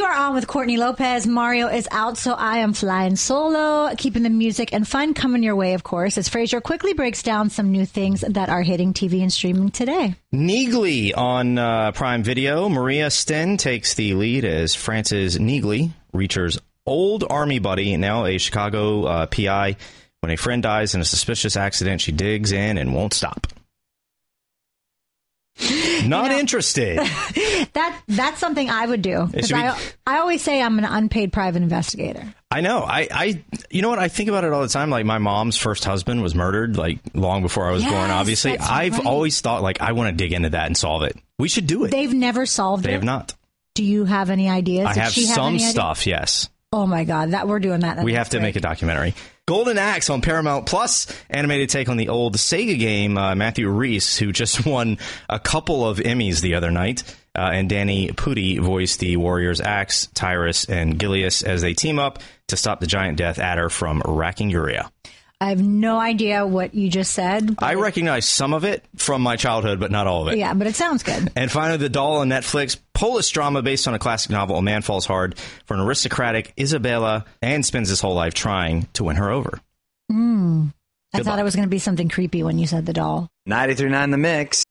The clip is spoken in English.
are on with Courtney Lopez. Mario is out, so I am flying solo, keeping the music and fun coming your way, of course, as Frasier quickly breaks down some new things that are hitting TV and streaming today. Neagly on Prime Video. Maria Sten takes the lead as Frances Neagly, Reacher's old army buddy, now a Chicago PI. When a friend dies in a suspicious accident, she digs in and won't stop. Not interested. That's something I would do. Because I always say I'm an unpaid private investigator. I know. I you know what? I think about it all the time. Like, my mom's first husband was murdered, like, long before I was born, obviously. I've always thought, like, I want to dig into that and solve it. We should do it. They've never solved it? They have not. Do you have any ideas? I have some stuff, yes. Oh, my God. We're doing that. We have to make a documentary. Golden Axe on Paramount Plus, animated take on the old Sega game. Matthew Rhys, who just won a couple of Emmys the other night, and Danny Pudi voiced the warriors Axe, Tyrus, and Gilius as they team up to stop the giant death adder from racking Urea. I have no idea what you just said. I recognize some of it from my childhood, but not all of it. Yeah, but it sounds good. And finally, The Doll on Netflix, Polish drama based on a classic novel, A Man Falls Hard, for an aristocratic Isabella, and spends his whole life trying to win her over. I thought it was going to be something creepy when you said The Doll. 93.9 The Mix.